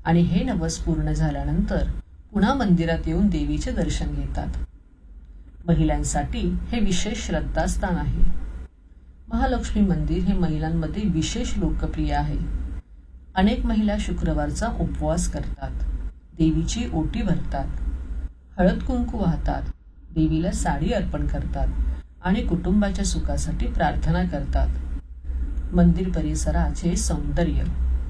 आणि हे नवस पूर्ण झाल्यानंतर पुन्हा मंदिरात येऊन देवीचे दर्शन घेतात. महिलांसाठी हे विशेष श्रद्धास्थान आहे. महालक्ष्मी मंदिर हे महिलांमध्ये विशेष लोकप्रिय आहे. अनेक महिला शुक्रवारचा उपवास करतात, देवीची ओटी भरतात, हळद कुंकू वाहतात, देवीला साडी अर्पण करतात आणि कुटुंबाच्या सुखासाठी प्रार्थना करतात. मंदिर परिसराचे सौंदर्य.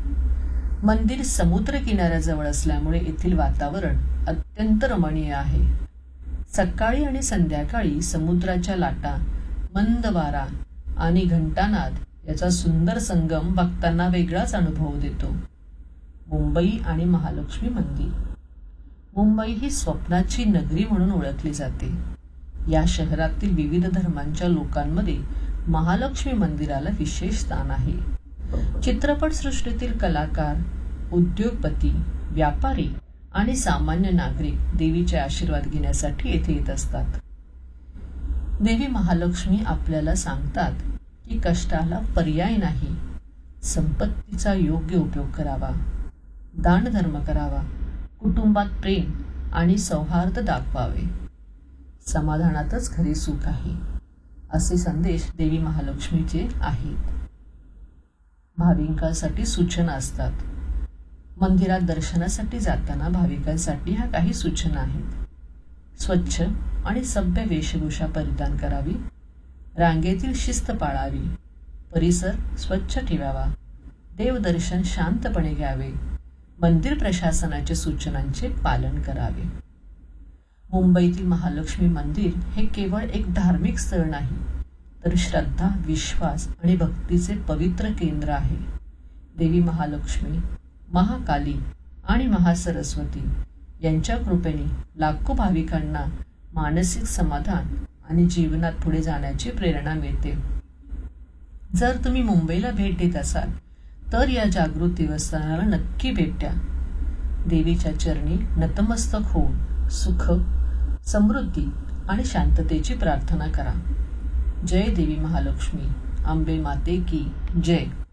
मंदिर समुद्र किनाऱ्याजवळ असल्यामुळे येथील वातावरण अत्यंत रमणीय आहे. सकाळी आणि संध्याकाळी समुद्राच्या लाटा, मंद वारा आणि घंटानाद याचा सुंदर संगम भक्तांना वेगळाच अनुभव देतो. मुंबई आणि महालक्ष्मी मंदिर. मुंबई ही स्वप्नाची नगरी म्हणून ओळखली जाते. या शहरातील विविध धर्मांच्या लोकांमध्ये महालक्ष्मी मंदिराला विशेष स्थान आहे. चित्रपटसृष्टीतील कलाकार, उद्योगपती, व्यापारी आणि सामान्य नागरिक देवीचे आशीर्वाद घेण्यासाठी येथे येत असतात. देवी महालक्ष्मी आपल्याला सांगतात की कष्टाला पर्याय नाही. संपत्तीचा योग्य उपयोग करावा, दानधर्म करावा, कुटुंबात प्रेम आणि सौहार्द दाखवावे. समाधानातच खरे सुख आहे, असे संदेश देवी महालक्ष्मीचे आहेत. भाविकांसाठी सूचना असतात. मंदिरात दर्शनासाठी जाताना भाविकांसाठी ह्या काही सूचना आहेत. स्वच्छ आणि सभ्य वेशभूषा परिधान करावी, रांगेतील शिस्त पाळावी, परिसर स्वच्छ ठेवावा, देवदर्शन शांतपणे घ्यावे, मंदिर प्रशासनाच्या सूचनांचे पालन करावे. मुंबईतील महालक्ष्मी मंदिर हे केवळ एक धार्मिक स्थळ नाही, तर श्रद्धा, विश्वास आणि भक्तीचे पवित्र केंद्र आहे. देवी महालक्ष्मी, महाकाली आणि महासरस्वती यांच्या कृपेने लाखो भाविकांना मानसिक समाधान आणि जीवनात पुढे जाण्याची प्रेरणा मिळते. जर तुम्ही मुंबईला भेट देत असाल तर या जागृत देवस्थानाला नक्की भेट द्या. देवीच्या चरणी नतमस्तक होऊन सुख, समृद्धी आणि शांततेची प्रार्थना करा. जय देवी महालक्ष्मी. अंबे माते की जय.